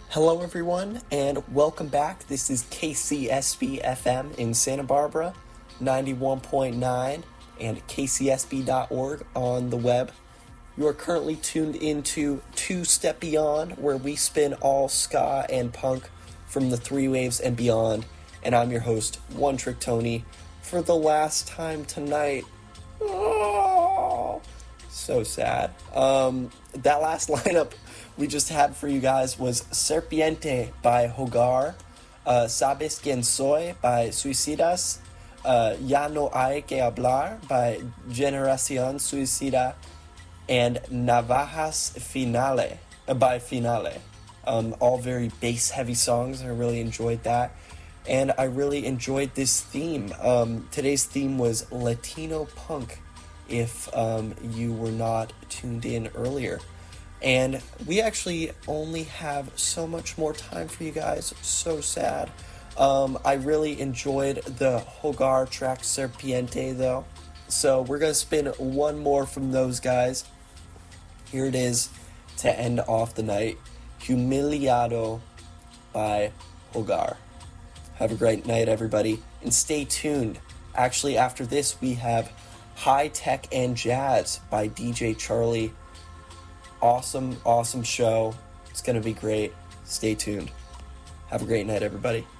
Hello, everyone, and welcome back. This is KCSB FM in Santa Barbara, 91.9, and kcsb.org on the web. You are currently tuned into Two Step Beyond, where we spin all ska and punk from the three waves and beyond. And I'm your host, One Trick Tony, for the last time tonight. Oh, so sad. That last lineup we just had for you guys was Serpiente by Hogar, Sabes Quien Soy by Suicidas, Ya No Hay Que Hablar by Generación Suicida, and Navajas Finale by Finale. All very bass-heavy songs. I really enjoyed that. And I really enjoyed this theme. Today's theme was Latino punk, if you were not tuned in earlier. And we actually only have so much more time for you guys. So sad. I really enjoyed the Hogar track Serpiente, though. So we're going to spin one more from those guys. Here it is to end off the night. Humiliado by Hogar. Have a great night, everybody. And stay tuned. Actually, after this, we have High Tech and Jazz by DJ Charlie. Awesome show. It's going to be great. Stay tuned. Have a great night, everybody.